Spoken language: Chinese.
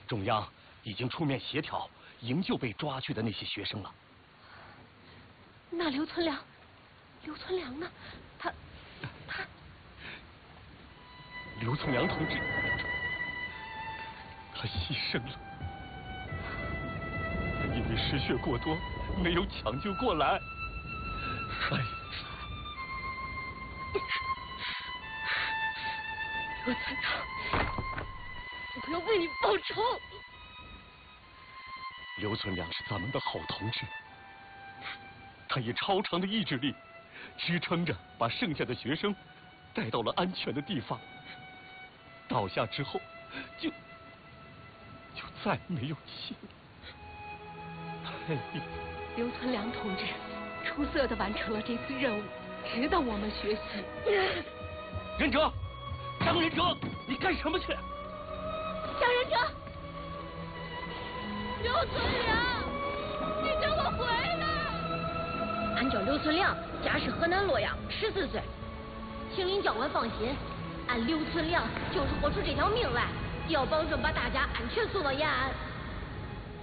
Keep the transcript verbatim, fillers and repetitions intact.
中央已经出面协调营救被抓去的那些学生了。 那刘存良，刘存良呢？他他刘存良同志，他牺牲了，他因为失血过多，没有抢救过来。哎。 刘村长，我要为你报仇。 刘存良是咱们的好同志，他以超长的意志力支撑着，把剩下的学生带到了安全的地方。倒下之后，就就再没有气了。太厉害！ 刘存良同志出色的完成了这次任务，值得我们学习。 忍者。 张忍者，你干什么去？ 张忍者，刘存良，你给我回来！ 俺叫刘存良，家是河南洛阳，十四岁。请您教官放心，俺刘存良就是豁出这条命来，要保证把大家安全送到延安。